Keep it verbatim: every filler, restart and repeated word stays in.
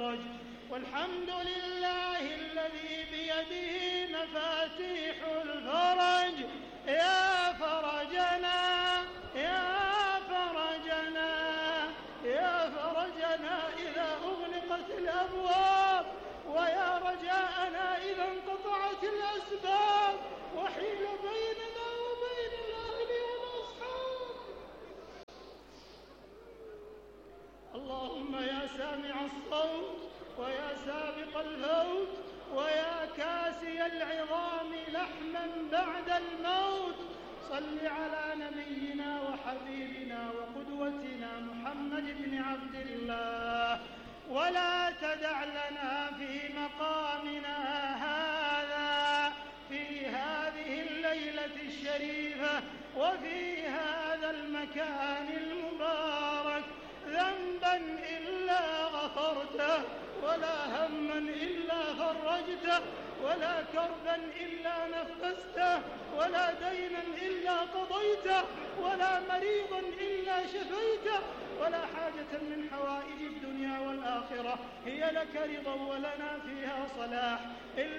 الفرج. والحمد لله الذي بيده مفاتيح الفرج. يا فرجنا يا فرجنا يا فرجنا إذا أغلقت الأبواب، ويا رجاءنا إذا انقطعت الأسباب وحيل بيننا وبين الأهل والأصحاب. اللهم يا سامع الصوت ويا سابق الفوت ويا كاسي العظام لحما بعد الموت، صل على نبينا وحبيبنا وقدوتنا محمد بن عبد الله، ولا تدع لنا في مقامنا هذا في هذه الليلة الشريفة وفي هذا المكان المبارك ذنبا إلا غفرته، ولا هما إلا فرجته، ولا كربا إلا نفسته، ولا دينا إلا قضيته، ولا مريضا إلا شفيته، ولا حاجة من حوائج الدنيا والآخرة هي لك رضا ولنا فيها صلاح